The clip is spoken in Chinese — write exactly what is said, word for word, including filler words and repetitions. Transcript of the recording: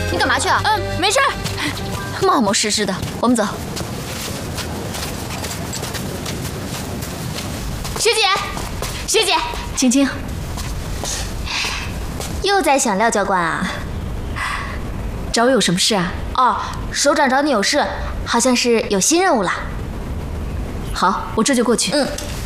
你干嘛去啊？ 嗯，没事。 冒冒失失的，我们走。 学姐，学姐， 青青， 又在想廖教官啊？ 找我有什么事啊？ 哦，首长找你有事，好像是有新任务了。 好，我这就过去。 嗯。